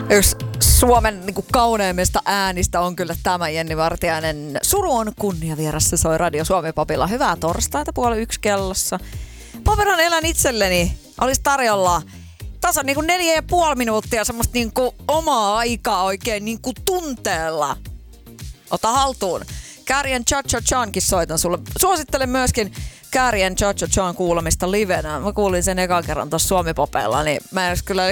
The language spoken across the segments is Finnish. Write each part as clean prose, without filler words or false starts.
Yksi Suomen kauneimmista äänistä on kyllä tämä Jenni Vartiainen. Suru on kunniavieras, se soi Radio Suomi-popilla. Hyvää torstaita 12:30 kellossa. Mä verran elän itselleni. Olisi tarjolla tasan 4,5 minuuttia semmoista omaa aikaa oikein tunteella. Ota haltuun. Kääriän Cha-Cha-Chankin soitan sulle. Suosittelen myöskin Kääriän Cha-Cha-Chan kuulemista livenä. Mä kuulin sen ekan kerran tuossa Suomi-popella, niin mä edes kyllä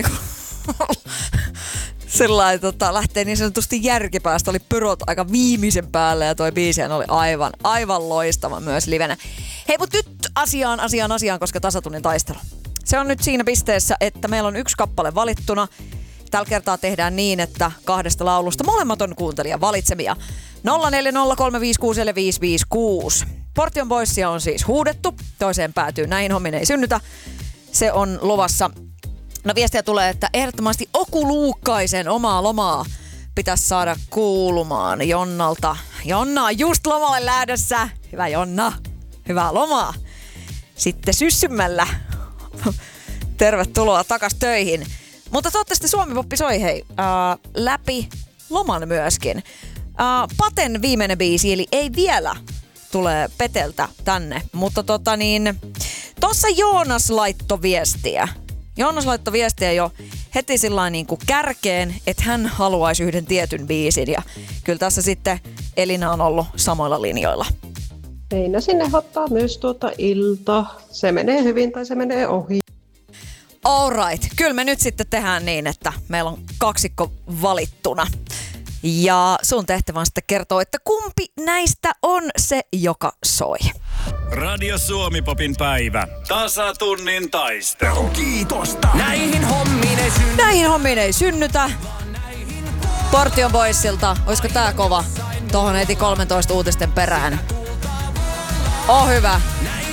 sillain lähtee niin sanotusti järkipäästä. Oli pyrot aika viimeisen päälle ja toi biisihän oli aivan loistava myös livenä. Hei, mut nyt asiaan, koska tasatunnin taistelu. Se on nyt siinä pisteessä, että meillä on yksi kappale valittuna. Tällä kertaa tehdään niin, että kahdesta laulusta molemmat on kuuntelijan valitsemia. 0403564556. Portion Boysia on siis huudettu. Toiseen päätyy. Näihin hommiin ei synnytä. Se on luvassa. No viestiä tulee, että ehdottomasti Oku Luukkaisen omaa lomaa pitäisi saada kuulumaan Jonnalta. Jonna on just lomalle lähdössä. Hyvä Jonna. Hyvää lomaa. Sitten syssymällä. Tervetuloa takas töihin. Mutta toivottavasti Suomi-poppi soi läpi loman myöskin. Paten viimeinen biisi, eli ei vielä tule Peteltä tänne. Mutta tossa Joonas laittoi viestiä. Joonas laittoi viestiä jo heti sillain kärkeen, että hän haluaisi yhden tietyn biisin. Ja kyllä tässä sitten Elina on ollut samoilla linjoilla. Einä sinne ottaa myös ilta. Se menee hyvin tai se menee ohi. Alright. Kyllä me nyt sitten tehdään niin, että meillä on kaksikko valittuna. Ja sun tehtävä on sitten kertoa, että kumpi näistä on se, joka soi. Radio Suomi-popin päivä. Tasatunnin taistelu. Kiitosta. Näihin hommiin ei synnytä. Portion Boysilta. Olisiko tää kova? Tohon heti 13 uutisten perään. Oh hyvä.